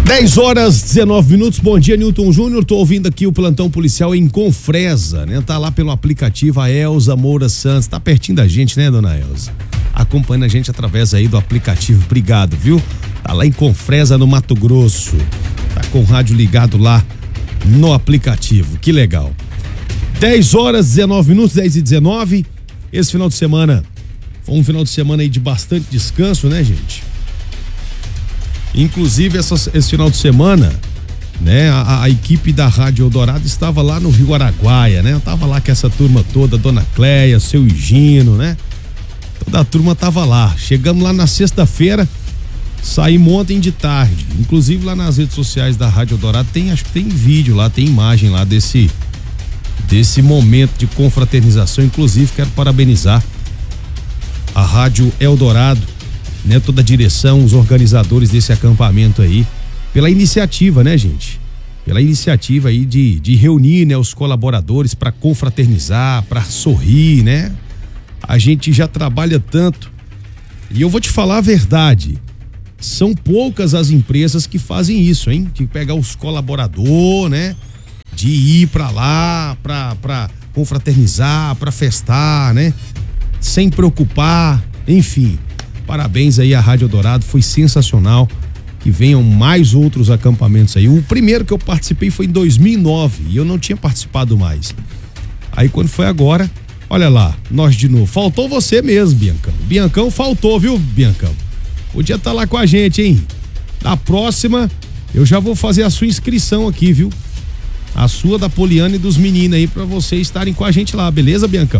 10h19. Bom dia, Newton Júnior. Tô ouvindo aqui o plantão policial em Confresa, né? Tá lá pelo aplicativo a Elza Moura Santos. Tá pertinho da gente, né, dona Elza? Acompanha a gente através aí do aplicativo. Obrigado, viu? Tá lá em Confresa, no Mato Grosso. Tá com o rádio ligado lá no aplicativo. Que legal. 10h19, 10h19. Esse final de semana foi um final de semana aí de bastante descanso, né, gente? Inclusive, esse final de semana, né, a equipe da Rádio Eldorado estava lá no Rio Araguaia, né? Eu tava lá com essa turma toda, Dona Cleia, seu Higino, né? Toda a turma tava lá. Chegamos lá na sexta-feira, saímos ontem de tarde. Inclusive, lá nas redes sociais da Rádio Eldorado acho que tem vídeo lá, tem imagem lá desse momento de confraternização. Inclusive, quero parabenizar a Rádio Eldorado, né, toda a direção, os organizadores desse acampamento aí, pela iniciativa, né, gente? Pela iniciativa aí de reunir, né, os colaboradores para confraternizar, para sorrir, né? A gente já trabalha tanto. E eu vou te falar a verdade, são poucas as empresas que fazem isso, hein? De pegar os colaboradores, né? De ir para lá, para confraternizar, para festar, né? Sem preocupar, enfim. Parabéns aí à Rádio Eldorado, foi sensacional. Que venham mais outros acampamentos aí. O primeiro que eu participei foi em 2009 e eu não tinha participado mais. Aí quando foi agora, olha lá, nós de novo. Faltou você mesmo, Biancão. Biancão faltou, viu, Biancão? Podia estar lá com a gente, hein? Na próxima, eu já vou fazer a sua inscrição aqui, viu? A sua, da Poliana e dos meninos aí, pra vocês estarem com a gente lá, beleza, Biancão?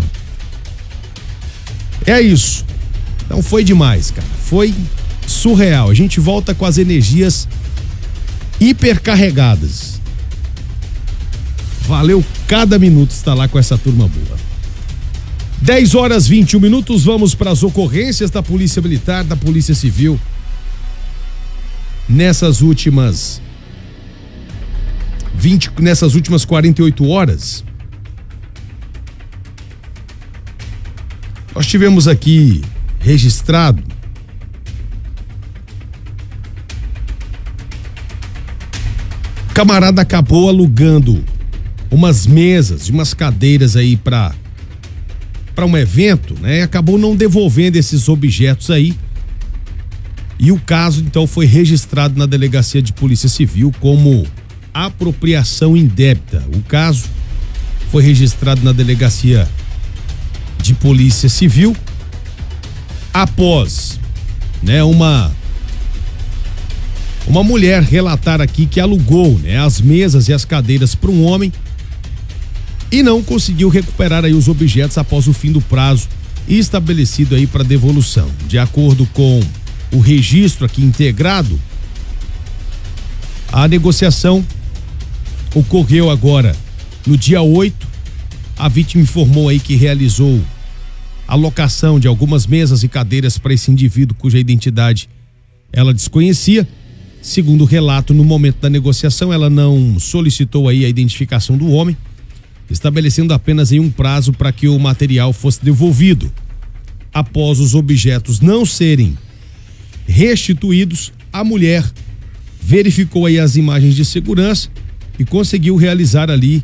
É isso. Não foi demais, cara. Foi surreal. A gente volta com as energias hipercarregadas. Valeu cada minuto estar lá com essa turma boa. 10h21. Vamos para as ocorrências da Polícia Militar, da Polícia Civil. Nessas últimas 48 horas, nós tivemos aqui registrado o camarada acabou alugando umas mesas e umas cadeiras aí para um evento, né? Acabou não devolvendo esses objetos aí. E o caso então foi registrado na Delegacia de Polícia Civil como apropriação indébita. O caso foi registrado na Delegacia de Polícia Civil após, né, uma mulher relatar aqui que alugou, né, as mesas e as cadeiras para um homem e não conseguiu recuperar aí os objetos após o fim do prazo estabelecido aí para devolução. De acordo com o registro aqui integrado, a negociação ocorreu agora no dia 8. A vítima informou aí que realizou a locação de algumas mesas e cadeiras para esse indivíduo cuja identidade ela desconhecia. Segundo o relato, no momento da negociação, ela não solicitou aí a identificação do homem, estabelecendo apenas aí um prazo para que o material fosse devolvido. Após os objetos não serem restituídos, a mulher verificou aí as imagens de segurança e conseguiu realizar ali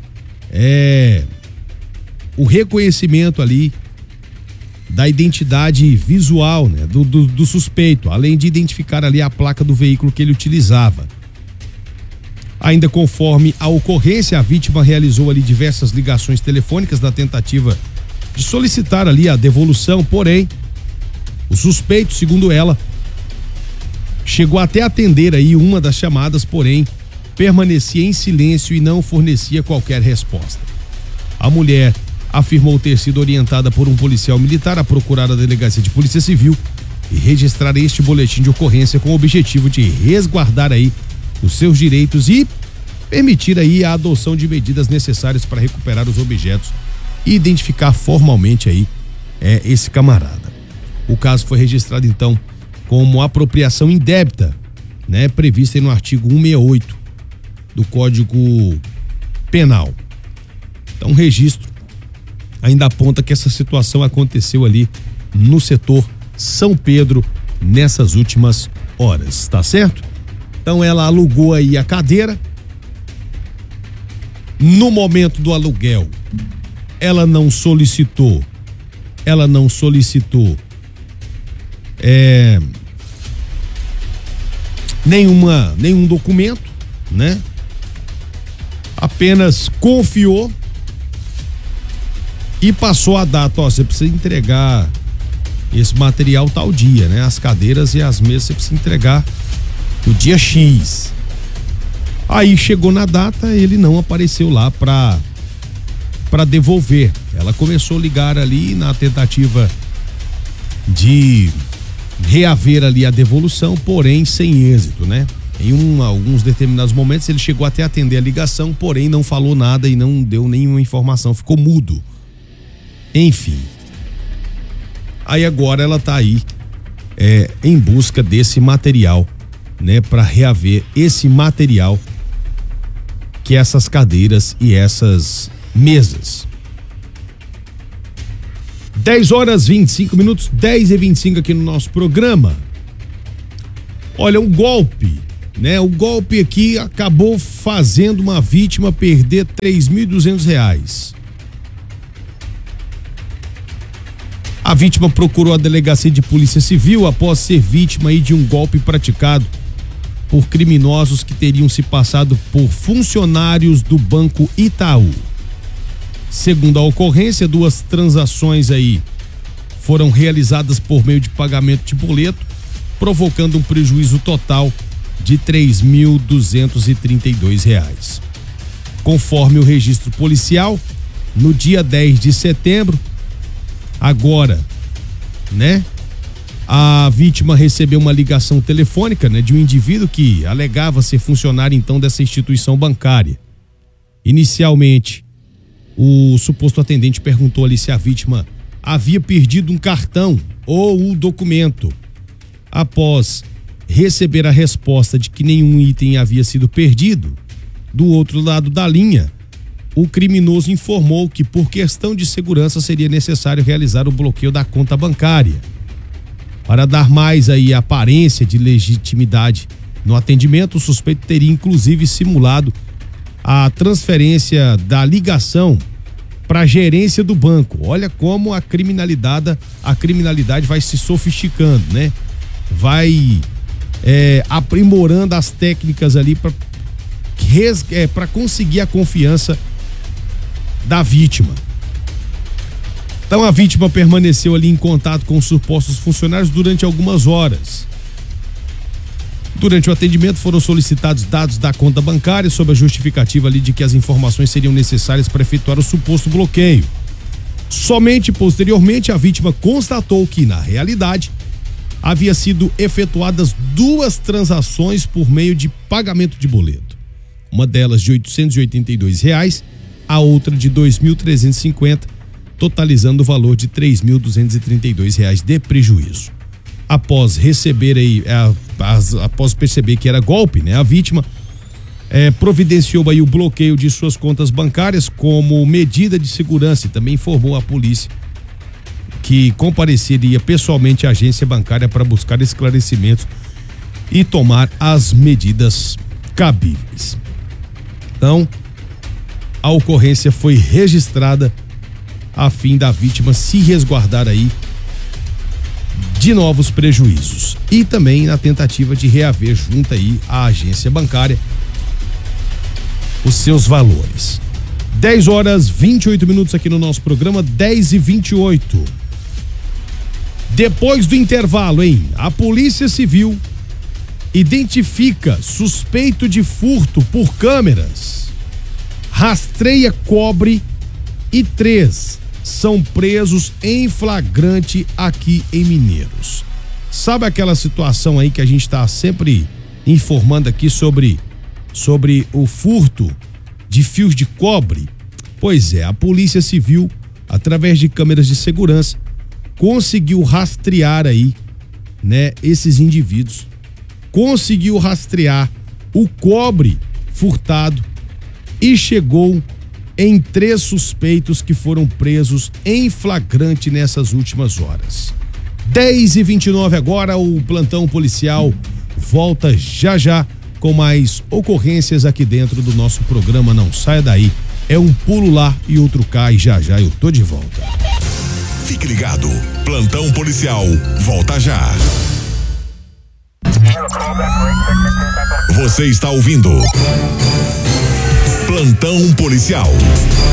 o reconhecimento ali da identidade visual, né, do suspeito, além de identificar ali a placa do veículo que ele utilizava. Ainda conforme a ocorrência, a vítima realizou ali diversas ligações telefônicas na tentativa de solicitar ali a devolução, porém, o suspeito, segundo ela, chegou até a atender aí uma das chamadas, porém, permanecia em silêncio e não fornecia qualquer resposta. A mulher afirmou ter sido orientada por um policial militar a procurar a Delegacia de Polícia Civil e registrar este boletim de ocorrência com o objetivo de resguardar aí os seus direitos e permitir aí a adoção de medidas necessárias para recuperar os objetos e identificar formalmente aí esse camarada. O caso foi registrado então como apropriação indébita, né, prevista no artigo 168 do Código Penal. Então, o registro ainda aponta que essa situação aconteceu ali no setor São Pedro nessas últimas horas, tá certo? Então ela alugou aí a cadeira. No momento do aluguel, ela não solicitou nenhum documento, né? Apenas confiou e passou a data, ó, você precisa entregar esse material tal dia, né? As cadeiras e as mesas você precisa entregar no dia X. Aí chegou na data, ele não apareceu lá para devolver. Ela começou a ligar ali na tentativa de reaver ali a devolução, porém sem êxito, né? Em alguns determinados momentos ele chegou até a atender a ligação, porém não falou nada e não deu nenhuma informação, ficou mudo. Enfim. Aí agora ela tá aí em busca desse material, né, para reaver esse material, que é essas cadeiras e essas mesas. 10h25, 10h25 aqui no nosso programa. Olha, um golpe, né? O golpe aqui acabou fazendo uma vítima perder R$3.200. A vítima procurou a delegacia de polícia civil após ser vítima aí de um golpe praticado por criminosos que teriam se passado por funcionários do Banco Itaú. Segundo a ocorrência, 2 transações aí foram realizadas por meio de pagamento de boleto, provocando um prejuízo total de R$3.232. Conforme o registro policial, no dia 10 de setembro, agora, né? A vítima recebeu uma ligação telefônica, né, de um indivíduo que alegava ser funcionário então dessa instituição bancária. Inicialmente, o suposto atendente perguntou ali se a vítima havia perdido um cartão ou o documento. Após receber a resposta de que nenhum item havia sido perdido, do outro lado da linha, o criminoso informou que por questão de segurança seria necessário realizar o bloqueio da conta bancária. Para dar mais aí aparência de legitimidade no atendimento, o suspeito teria inclusive simulado a transferência da ligação para a gerência do banco. Olha como a criminalidade vai se sofisticando, né? Vai aprimorando as técnicas ali para conseguir a confiança da vítima. Então a vítima permaneceu ali em contato com os supostos funcionários durante algumas horas. Durante o atendimento foram solicitados dados da conta bancária sob a justificativa ali de que as informações seriam necessárias para efetuar o suposto bloqueio. Somente posteriormente a vítima constatou que, na realidade, havia sido efetuadas 2 transações por meio de pagamento de boleto. Uma delas de R$882, a outra de R$2.350, totalizando o valor de R$3.232 de prejuízo. Após receber aí, após perceber que era golpe, né? A vítima providenciou aí o bloqueio de suas contas bancárias como medida de segurança e também informou à polícia que compareceria pessoalmente à agência bancária para buscar esclarecimentos e tomar as medidas cabíveis. Então, a ocorrência foi registrada a fim da vítima se resguardar aí de novos prejuízos e também na tentativa de reaver junto aí à agência bancária os seus valores. 10h28 aqui no nosso programa, 10h28. Depois do intervalo, a Polícia Civil identifica suspeito de furto por câmeras, rastreia cobre e 3 são presos em flagrante aqui em Mineiros. Sabe aquela situação aí que a gente está sempre informando aqui sobre o furto de fios de cobre? Pois é, a Polícia Civil, através de câmeras de segurança, conseguiu rastrear aí, né, esses indivíduos, conseguiu rastrear o cobre furtado e chegou em 3 suspeitos que foram presos em flagrante nessas últimas horas. 10h29 agora, o plantão policial volta já com mais ocorrências aqui dentro do nosso programa. Não saia daí. É um pulo lá e outro cá e já já eu tô de volta. Fique ligado. Plantão Policial volta já. Você está ouvindo Plantão Policial.